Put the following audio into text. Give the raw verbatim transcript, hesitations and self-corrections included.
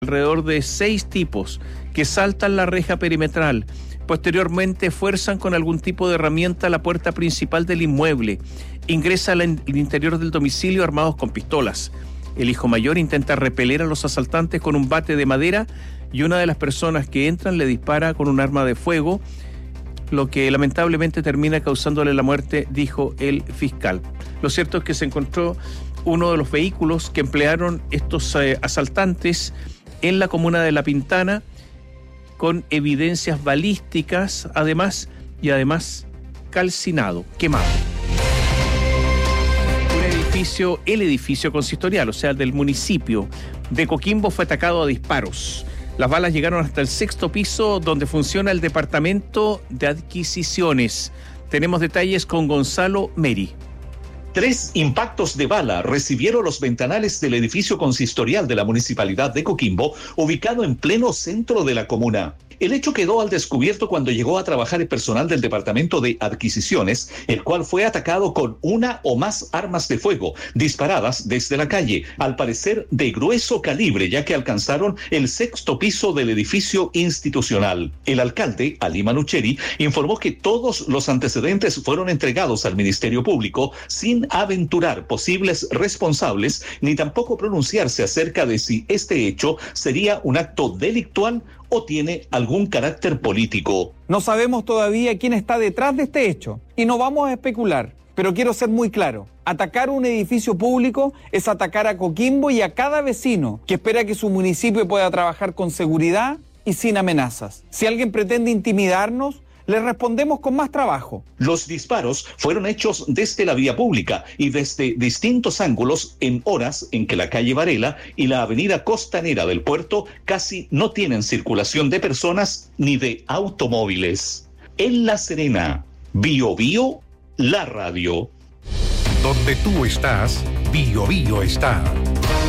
alrededor de seis tipos que saltan la reja perimetral. Posteriormente fuerzan con algún tipo de herramienta la puerta principal del inmueble. Ingresan al interior del domicilio armados con pistolas. El hijo mayor intenta repeler a los asaltantes con un bate de madera y una de las personas que entran le dispara con un arma de fuego, lo que lamentablemente termina causándole la muerte, dijo el fiscal. Lo cierto es que se encontró uno de los vehículos que emplearon estos eh, asaltantes en la comuna de La Pintana, con evidencias balísticas, además, y además calcinado, quemado. Un edificio, el edificio consistorial, o sea, del municipio de Coquimbo, fue atacado a disparos. Las balas llegaron hasta el sexto piso, donde funciona el departamento de adquisiciones. Tenemos detalles con Gonzalo Meri. Tres impactos de bala recibieron los ventanales del edificio consistorial de la Municipalidad de Coquimbo, ubicado en pleno centro de la comuna. El hecho quedó al descubierto cuando llegó a trabajar el personal del Departamento de Adquisiciones, el cual fue atacado con una o más armas de fuego, disparadas desde la calle, al parecer de grueso calibre, ya que alcanzaron el sexto piso del edificio institucional. El alcalde, Ali Manucheri, informó que todos los antecedentes fueron entregados al Ministerio Público sin aventurar posibles responsables, ni tampoco pronunciarse acerca de si este hecho sería un acto delictual o tiene algún carácter político. No sabemos todavía quién está detrás de este hecho y no vamos a especular, pero quiero ser muy claro. Atacar un edificio público es atacar a Coquimbo y a cada vecino que espera que su municipio pueda trabajar con seguridad y sin amenazas. Si alguien pretende intimidarnos, le respondemos con más trabajo. Los disparos fueron hechos desde la vía pública y desde distintos ángulos en horas en que la calle Varela y la avenida costanera del puerto casi no tienen circulación de personas ni de automóviles. En La Serena, Bio Bio, la radio. Donde tú estás, Bio Bio está.